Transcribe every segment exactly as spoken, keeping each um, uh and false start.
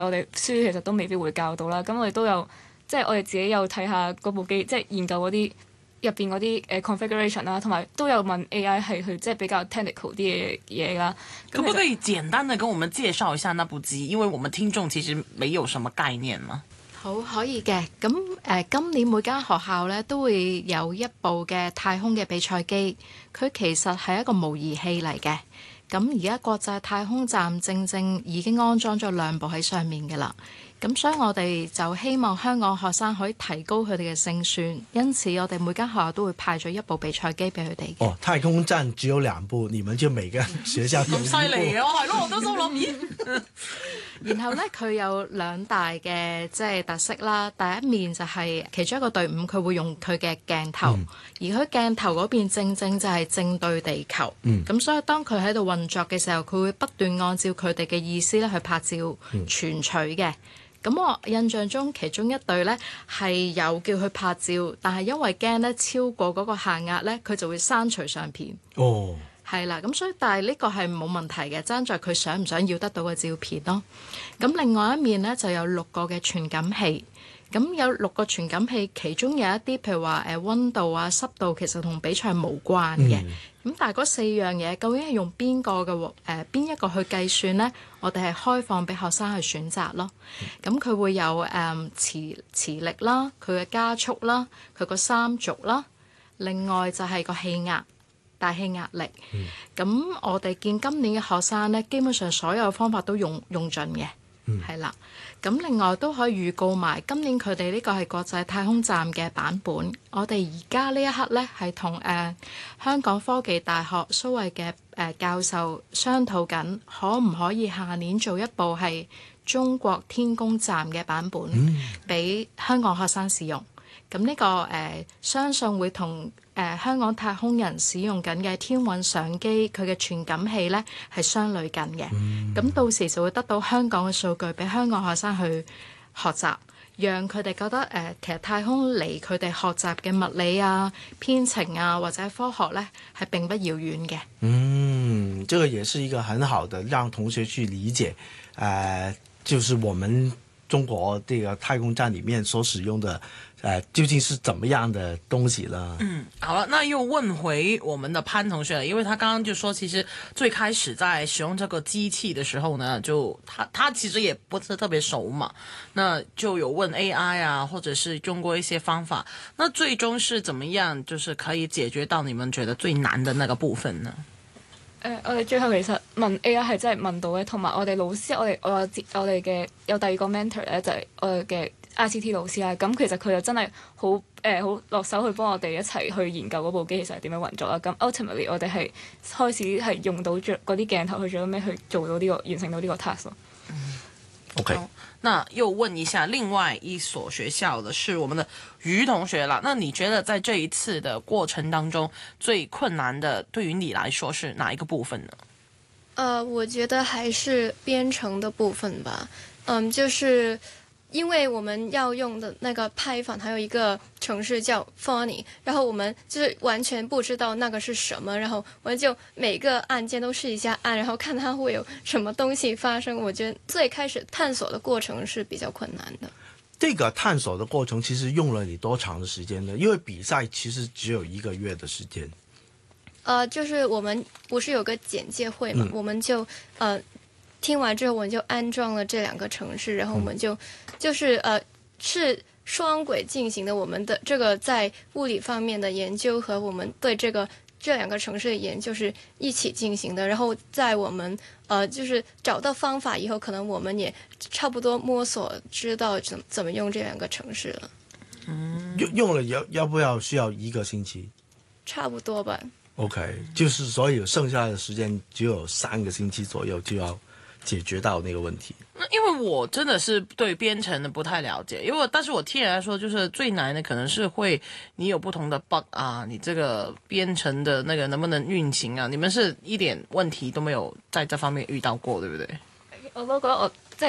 我哋書其實都未必會教到啦。咁我哋都有即係我哋自己有睇下嗰部機，即係研究嗰啲入邊嗰啲誒 configuration 啦，同埋都有問 A I 係去即係比較 technical 啲嘅嘢啦。 可不可以簡單的跟我們介紹一下那部機？因為我們聽眾其實沒有什麼概念嘛。 好，可以嘅。咁誒、呃，今年每間學校咧都會有一部嘅太空嘅比賽機，佢其實係一個模擬器嚟嘅。咁而家國際太空站正正已經安裝咗兩部喺上面嘅啦。咁所以我哋就希望香港學生可以提高佢哋嘅勝算，因此我哋每間學校都會派咗一部比賽機俾佢哋嘅。 哦，太空站只有兩部，你們就每個學校有一部。 咁犀利嘅，係咯，我都心諗咦。 然後咧，佢有兩大嘅即係特色啦。第一面就係其中一個隊伍，佢會用佢嘅鏡頭，嗯、而佢鏡頭嗰邊正正就係正對地球。咁、嗯、所以當佢喺度運作嘅時候，佢會不斷按照佢哋嘅意思咧去拍照存取嘅。咁、嗯、我印象中其中一隊咧係有叫佢拍照，但係因為驚咧超過嗰個限額咧，佢就會刪除相片。 哦。 係啦，咁所以但係呢個係冇問題嘅，爭在佢想唔想要得到個照片咯。咁另外一面呢，就有六個嘅傳感器，咁有六個傳感器，其中有一啲譬如話誒溫度啊、濕度，其實同比賽無關嘅。咁、嗯、但係嗰四樣嘢究竟係用邊個嘅誒邊一個去計算呢？我哋係開放俾學生去選擇咯。咁佢會有誒、嗯、磁磁力啦，佢嘅加速啦，佢個三軸啦，另外就係個氣壓。大氣壓力，咁、嗯、我哋見今年嘅學生呢，基本上所有方法都用用盡嘅，係啦、嗯。咁另外都可以預告埋，今年佢哋呢個係國際太空站嘅版本。我哋而家呢一刻呢，係同誒香港科技大學蘇慧嘅誒教授商討緊，可唔可以下年做一部係中國天宮站嘅版本，俾、嗯、香港學生使用。咁呢、這個誒、呃，相信會同誒、呃、香港太空人使用緊嘅天韻相機佢嘅傳感器咧係相類近嘅。咁、嗯、到時就會得到香港嘅數據俾香港學生去學習，讓佢哋覺得誒、呃、其實太空離佢哋學習嘅物理啊、編程啊或者科學咧係並不遙遠嘅。 嗯，這個也是一個很好的讓同學去理解，誒、呃，就是我們中國這個太空站裡面所使用的。呃，究竟是怎麼樣的東西呢？ 嗯，好了，那又問回我們的潘同學了，因為他剛剛就說，其實最開始在使用這個機器的時候呢，就他他其實也不是特別熟嘛，那就有問 A I 啊，或者是用過一些方法，那最終是怎麼樣，就是可以解決到你們覺得最難的那個部分呢？ 誒、呃，我哋最後其實問 A I 係真係問到嘅，同埋我哋老師，我哋我我哋嘅有第二個 mentor 咧，就係、是、我哋嘅 I C T 老師啦。咁其實佢就真係好誒好落手去幫我哋一齊去研究嗰部機其實係點樣運作啦。咁 ultimately 我哋係開始係用到著嗰啲鏡頭去做咩去做到呢、這個完成到呢個 task 咯。 嗯 OK， 那又問一下另外一所學校的是我們的余同學啦。那你覺得在這一次的過程當中最困難的對於你來說是哪一個部分呢？ 呃，我覺得還是編程的部分吧。嗯，就是因為我們要用的那個 Python 還有一個程式叫 Phony， 然後我們就是完全不知道那個是什麼，然後我們就每個按鍵都試一下按，然後看它會有什麼東西發生。我覺得最開始探索的過程是比較困難的。 這個探索的過程其實用了你多長的時間呢？因為比賽其實只有一個月的時間。 呃，就是我們不是有個簡介會嘛，嗯、我們就呃。聽完之後，我們就安裝了這兩個程式，然後我們就、嗯、就是呃是雙軌進行的。我們的這個在物理方面的研究和我們對這個這兩個程式的研究是一起進行的。然後在我們呃就是找到方法以後，可能我們也差不多摸索知道怎怎麼用這兩個程式了。 嗯，用用了要要不要需要一個星期？ 差不多吧。OK， 就是所以剩下的時間只有三個星期左右就要解決到那個問題。 因為我真的是對編程的不太了解，因為但是我聽人來說，就是最難的可能是會你有不同的 bug 啊，你這個編程的那個能不能運行啊？你們是一點問題都沒有在這方面遇到過，對不對？ 我都覺得我即係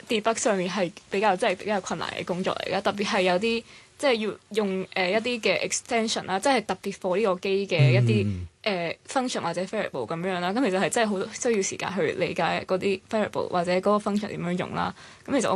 debug 上面係比較即係比較困難嘅工作嚟嘅，特別係有啲即係要用誒、呃、一啲嘅 extension 啦，即係特別 for 呢個機嘅一啲誒、 嗯呃、function 或者 variable 咁樣啦。咁其實係真係好需要時間去理解嗰啲 variable 或者嗰個 function 點樣用啦。咁其實我